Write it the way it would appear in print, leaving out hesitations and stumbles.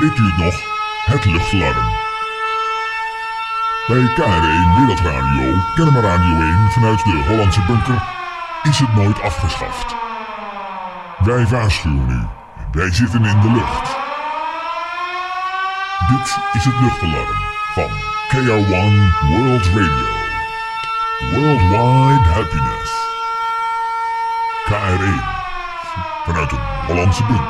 Weet u het nog? Het luchtalarm. Bij KR1 Wereldradio, Kennemer Radio 1 vanuit de Hollandse bunker, is het nooit afgeschaft. Wij waarschuwen u, wij zitten in de lucht. Dit is het luchtalarm van KR1 World Radio. Worldwide Happiness. KR1 vanuit de Hollandse bunker.